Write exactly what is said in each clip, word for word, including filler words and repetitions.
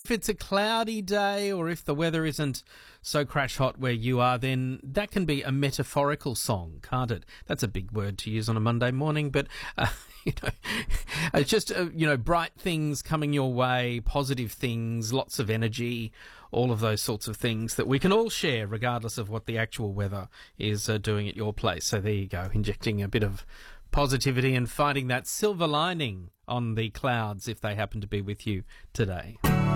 if it's a cloudy day or if the weather isn't so crash hot where you are, then that can be a metaphorical song, can't it? That's a big word to use on a Monday morning, but, uh, you know, it's just, uh, you know, bright things coming your way, positive things, lots of energy, all of those sorts of things that we can all share regardless of what the actual weather is uh, doing at your place. So there you go, injecting a bit of positivity and finding that silver lining on the clouds if they happen to be with you today.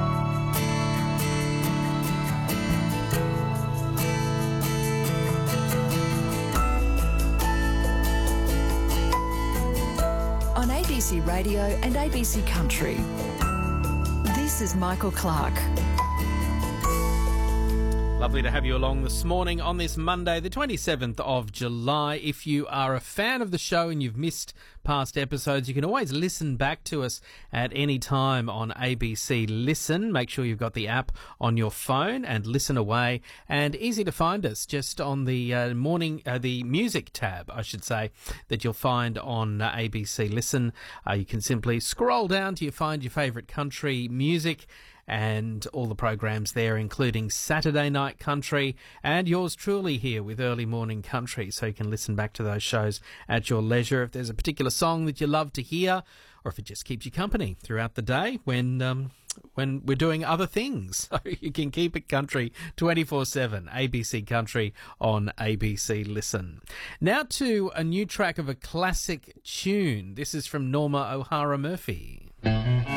On A B C Radio and A B C Country, this is Michael Clark. Lovely to have you along this morning on this Monday, the twenty-seventh of July. If you are a fan of the show and you've missed past episodes, you can always listen back to us at any time on A B C Listen. Make sure you've got the app on your phone and listen away. And easy to find us just on the uh, morning, uh, the music tab, I should say, that you'll find on uh, A B C Listen. Uh, you can simply scroll down till you find your favourite country music and all the programs there, including Saturday Night Country and yours truly here with Early Morning Country, so you can listen back to those shows at your leisure. If there's a particular song that you love to hear, or if it just keeps you company throughout the day when um, when we're doing other things, so you can keep it country twenty-four seven, A B C Country on A B C Listen. Now to a new track of a classic tune. This is from Norma O'Hara Murphy.